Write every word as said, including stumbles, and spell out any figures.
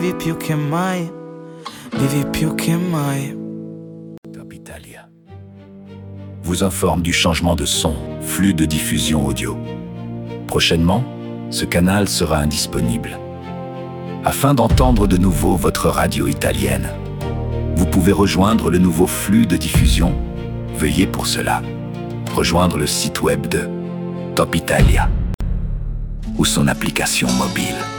vivi più che mai, vivi più che mai. Top Italia vous informe du changement de son, flux de diffusion audio. Prochainement, ce canal sera indisponible. Afin d'entendre de nouveau votre radio italienne, vous pouvez rejoindre le nouveau flux de diffusion. Veuillez pour cela rejoindre le site web de Top Italia ou son application mobile.